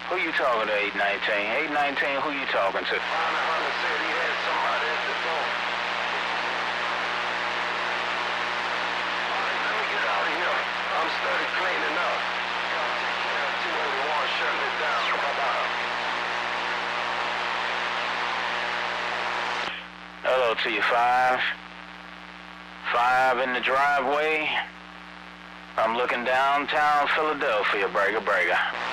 Who you talking to, 819? 819, who you talking to? Hunter said he had somebody at the door. Alright, let me get out of here. I'm steady cleaning up. Y'all take care of 281 shutting it down. Bye-bye. Hello to you, 5. 5 in the driveway. I'm looking downtown Philadelphia, Breaker.